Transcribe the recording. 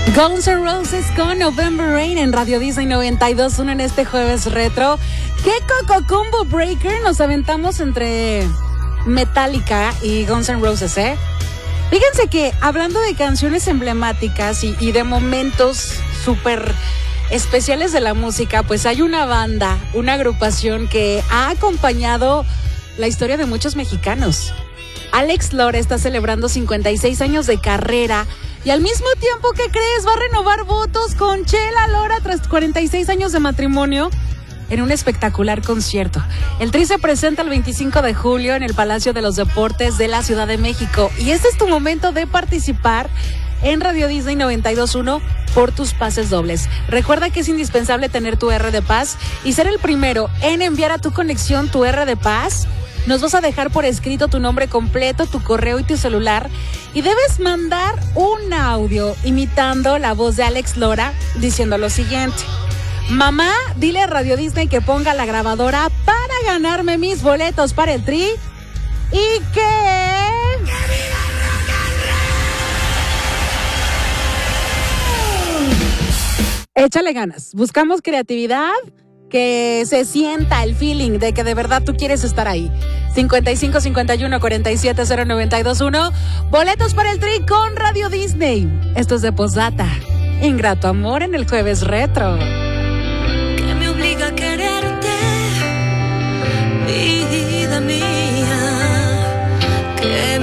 Guns N' Roses con November Rain en Radio Disney 92.1 en este jueves retro. ¿Qué Coco Combo Breaker nos aventamos entre Metallica y Guns N' Roses, eh? Fíjense que hablando de canciones emblemáticas y de momentos súper especiales de la música, pues hay una banda, una agrupación que ha acompañado la historia de muchos mexicanos. Alex Lora está celebrando 56 años de carrera y al mismo tiempo, ¿qué crees? Va a renovar votos con Chela Lora tras 46 años de matrimonio en un espectacular concierto. El Tri se presenta el 25 de julio en el Palacio de los Deportes de la Ciudad de México y este es tu momento de participar en Radio Disney 92.1 por tus pases dobles. Recuerda que es indispensable tener tu R de Paz y ser el primero en enviar a tu conexión tu R de Paz. Nos vas a dejar por escrito tu nombre completo, tu correo y tu celular y debes mandar un audio imitando la voz de Alex Lora diciendo lo siguiente: mamá, dile a Radio Disney que ponga la grabadora para ganarme mis boletos para el Tri y que... Échale ganas, buscamos creatividad, que se sienta el feeling de que de verdad tú quieres estar ahí. 55 51 47 0921. Boletos para el Tri con Radio Disney. Esto es de Posdata. Ingrato amor en el jueves retro. Que me obliga a quererte, vida mía. Que